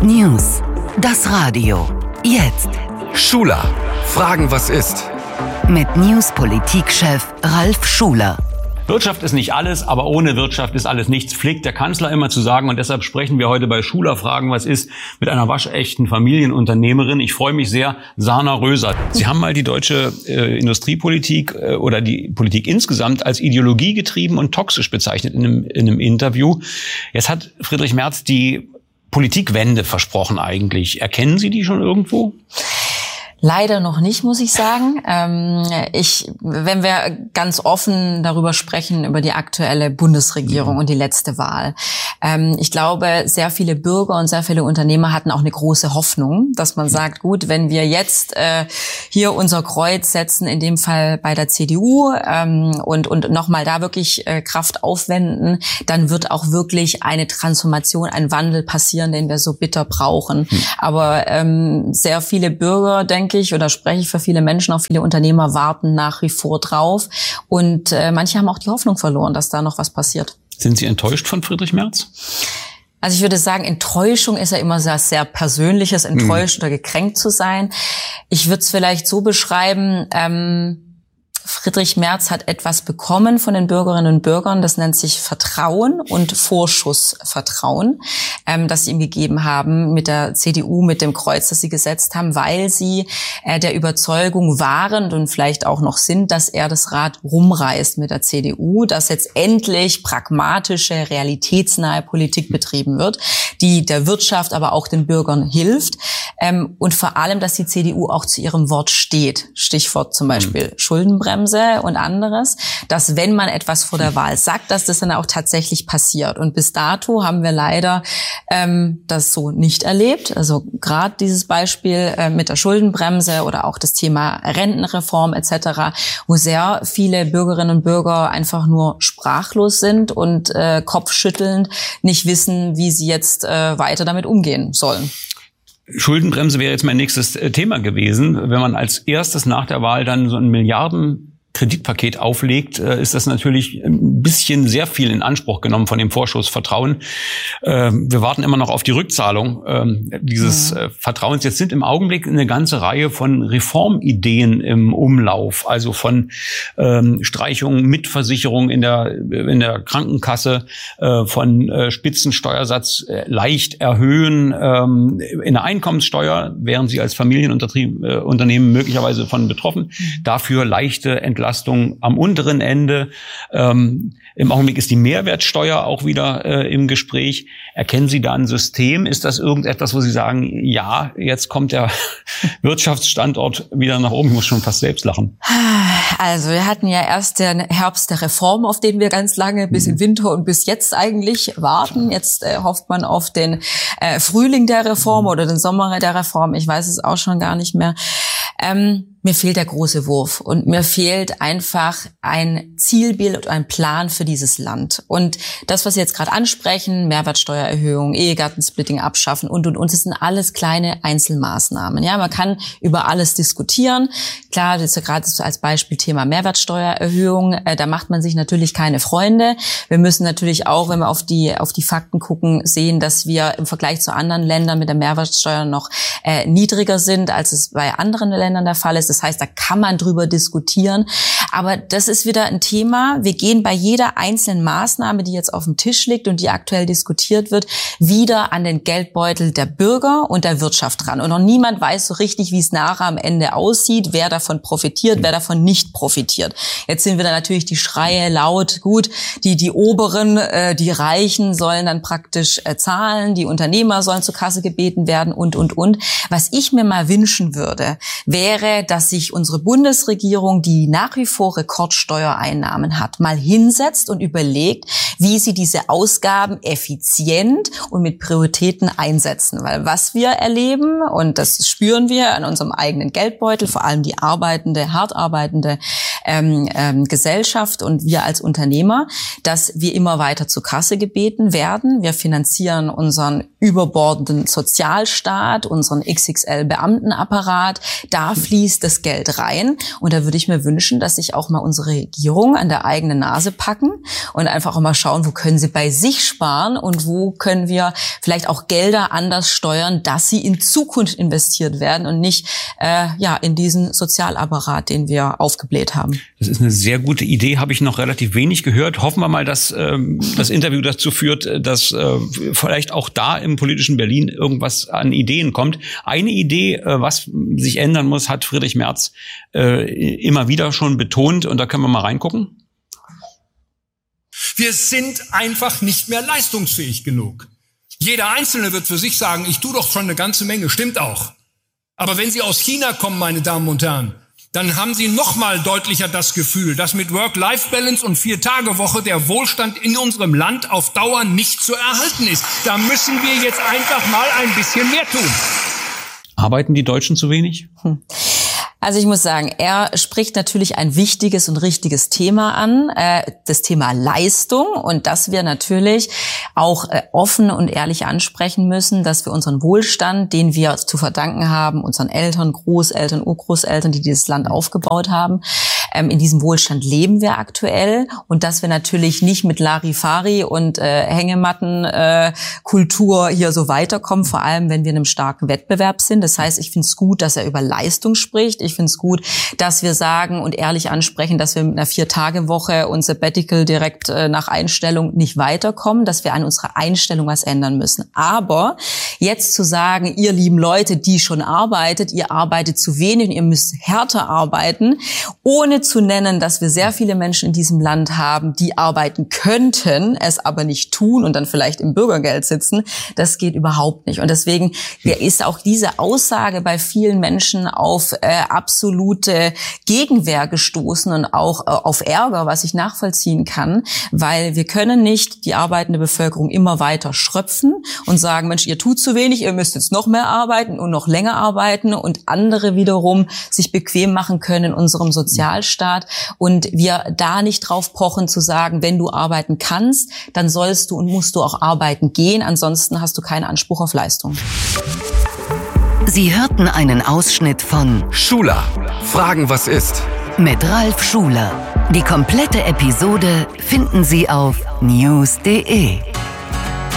News. Das Radio. Jetzt. Schuler. Fragen, was ist? Mit News-Politikchef Ralf Schuler. Wirtschaft ist nicht alles, aber ohne Wirtschaft ist alles nichts, pflegt der Kanzler immer zu sagen. Und deshalb sprechen wir heute bei Schuler Fragen, was ist, mit einer waschechten Familienunternehmerin. Ich freue mich sehr, Sana Röser. Sie haben mal die deutsche Industriepolitik oder die Politik insgesamt als ideologiegetrieben und toxisch bezeichnet in einem Interview. Jetzt hat Friedrich Merz die Politikwende versprochen eigentlich. Erkennen Sie die schon irgendwo? Leider noch nicht, muss ich sagen. Wenn wir ganz offen darüber sprechen, über die aktuelle Bundesregierung und die letzte Wahl. Ich glaube, sehr viele Bürger und sehr viele Unternehmer hatten auch eine große Hoffnung, dass man sagt, gut, wenn wir jetzt hier unser Kreuz setzen, in dem Fall bei der CDU, und nochmal da wirklich Kraft aufwenden, dann wird auch wirklich eine Transformation, ein Wandel passieren, den wir so bitter brauchen. Aber sehr viele Bürger, denke ich, oder spreche ich für viele Menschen, auch viele Unternehmer warten nach wie vor drauf. Und manche haben auch die Hoffnung verloren, dass da noch was passiert. Sind Sie enttäuscht von Friedrich Merz? Also ich würde sagen, Enttäuschung ist ja immer sehr Persönliches, enttäuscht oder gekränkt zu sein. Ich würde es vielleicht so beschreiben, Friedrich Merz hat etwas bekommen von den Bürgerinnen und Bürgern, das nennt sich Vertrauen und Vorschussvertrauen, das sie ihm gegeben haben mit der CDU, mit dem Kreuz, das sie gesetzt haben, weil sie der Überzeugung waren und vielleicht auch noch sind, dass er das Rad rumreißt mit der CDU, dass jetzt endlich pragmatische, realitätsnahe Politik betrieben wird, die der Wirtschaft, aber auch den Bürgern hilft, und vor allem, dass die CDU auch zu ihrem Wort steht. Stichwort zum Beispiel Schuldenbremse und anderes, dass wenn man etwas vor der Wahl sagt, dass das dann auch tatsächlich passiert. Und bis dato haben wir leider das so nicht erlebt. Also gerade dieses Beispiel mit der Schuldenbremse oder auch das Thema Rentenreform etc., wo sehr viele Bürgerinnen und Bürger einfach nur sprachlos sind und kopfschüttelnd nicht wissen, wie sie jetzt weiter damit umgehen sollen. Schuldenbremse wäre jetzt mein nächstes Thema gewesen. Wenn man als erstes nach der Wahl dann so ein Milliarden-Kreditpaket auflegt, ist das natürlich ein bisschen sehr viel in Anspruch genommen von dem Vorschussvertrauen. Wir warten immer noch auf die Rückzahlung dieses Vertrauens. Jetzt sind im Augenblick eine ganze Reihe von Reformideen im Umlauf, also von Streichungen, Mitversicherung in der Krankenkasse, von Spitzensteuersatz leicht erhöhen, in der Einkommenssteuer wären Sie als Familienunternehmen möglicherweise von betroffen. Dafür leichte Entlastung am unteren Ende. Im Augenblick ist die Mehrwertsteuer auch wieder im Gespräch. Erkennen Sie da ein System? Ist das irgendetwas, wo Sie sagen, ja, jetzt kommt der Wirtschaftsstandort wieder nach oben? Ich muss schon fast selbst lachen. Also wir hatten ja erst den Herbst der Reform, auf den wir ganz lange bis im Winter und bis jetzt eigentlich warten. Jetzt hofft man auf den Frühling der Reform oder den Sommer der Reform. Ich weiß es auch schon gar nicht mehr. Mir fehlt der große Wurf und mir fehlt einfach ein Zielbild und ein Plan für dieses Land. Und das, was Sie jetzt gerade ansprechen, Mehrwertsteuererhöhung, Ehegattensplitting abschaffen und, das sind alles kleine Einzelmaßnahmen. Ja, man kann über alles diskutieren. Klar, das ist ja gerade als Beispiel Thema Mehrwertsteuererhöhung, da macht man sich natürlich keine Freunde. Wir müssen natürlich auch, wenn wir auf die Fakten gucken, sehen, dass wir im Vergleich zu anderen Ländern mit der Mehrwertsteuer noch niedriger sind, als es bei anderen Ländern der Fall ist. Das heißt, da kann man drüber diskutieren. Aber das ist wieder ein Thema. Wir gehen bei jeder einzelnen Maßnahme, die jetzt auf dem Tisch liegt und die aktuell diskutiert wird, wieder an den Geldbeutel der Bürger und der Wirtschaft ran. Und noch niemand weiß so richtig, wie es nachher am Ende aussieht, wer davon profitiert, wer davon nicht profitiert. Jetzt sind wieder natürlich die Schreie laut. Gut, die Oberen, die Reichen sollen dann praktisch zahlen, die Unternehmer sollen zur Kasse gebeten werden und. Was ich mir mal wünschen würde, wäre, dass sich unsere Bundesregierung, die nach wie vor Rekordsteuereinnahmen hat, mal hinsetzt und überlegt, wie sie diese Ausgaben effizient und mit Prioritäten einsetzen. Weil was wir erleben, und das spüren wir an unserem eigenen Geldbeutel, vor allem die hart arbeitende Gesellschaft und wir als Unternehmer, dass wir immer weiter zur Kasse gebeten werden. Wir finanzieren unseren überbordenden Sozialstaat, unseren XXL-Beamtenapparat. Da fließt das das Geld rein. Und da würde ich mir wünschen, dass sich auch mal unsere Regierung an der eigenen Nase packen und einfach auch mal schauen, wo können sie bei sich sparen und wo können wir vielleicht auch Gelder anders steuern, dass sie in Zukunft investiert werden und nicht in diesen Sozialapparat, den wir aufgebläht haben. Das ist eine sehr gute Idee, habe ich noch relativ wenig gehört. Hoffen wir mal, dass das Interview dazu führt, dass vielleicht auch da im politischen Berlin irgendwas an Ideen kommt. Eine Idee, was sich ändern muss, hat Friedrich Merz immer wieder schon betont, und da können wir mal reingucken. Wir sind einfach nicht mehr leistungsfähig genug. Jeder Einzelne wird für sich sagen, ich tue doch schon eine ganze Menge, stimmt auch. Aber wenn Sie aus China kommen, meine Damen und Herren, dann haben Sie noch mal deutlicher das Gefühl, dass mit Work-Life-Balance und 4-Tage-Woche der Wohlstand in unserem Land auf Dauer nicht zu erhalten ist. Da müssen wir jetzt einfach mal ein bisschen mehr tun. Arbeiten die Deutschen zu wenig? Also ich muss sagen, er spricht natürlich ein wichtiges und richtiges Thema an, das Thema Leistung, und dass wir natürlich auch offen und ehrlich ansprechen müssen, dass wir unseren Wohlstand, den wir zu verdanken haben, unseren Eltern, Großeltern, Urgroßeltern, die dieses Land aufgebaut haben, in diesem Wohlstand leben wir aktuell, und dass wir natürlich nicht mit Larifari und Hängematten-Kultur hier so weiterkommen, vor allem wenn wir in einem starken Wettbewerb sind. Das heißt, ich finde es gut, dass er über Leistung spricht. Ich finde es gut, dass wir sagen und ehrlich ansprechen, dass wir mit einer 4-Tage-Woche und Sabbatical direkt nach Einstellung nicht weiterkommen, dass wir an unserer Einstellung was ändern müssen. Aber jetzt zu sagen, ihr lieben Leute, die schon arbeitet, ihr arbeitet zu wenig und ihr müsst härter arbeiten, ohne zu nennen, dass wir sehr viele Menschen in diesem Land haben, die arbeiten könnten, es aber nicht tun und dann vielleicht im Bürgergeld sitzen, das geht überhaupt nicht. Und deswegen ist auch diese Aussage bei vielen Menschen auf absolute Gegenwehr gestoßen und auch auf Ärger, was ich nachvollziehen kann, weil wir können nicht die arbeitende Bevölkerung immer weiter schröpfen und sagen, Mensch, ihr tut zu wenig, ihr müsst jetzt noch mehr arbeiten und noch länger arbeiten, und andere wiederum sich bequem machen können in unserem Sozialstaat und wir da nicht drauf pochen zu sagen, wenn du arbeiten kannst, dann sollst du und musst du auch arbeiten gehen, ansonsten hast du keinen Anspruch auf Leistung. Sie hörten einen Ausschnitt von Schula. Fragen, was ist? mit Ralf Schuler. Die komplette Episode finden Sie auf news.de.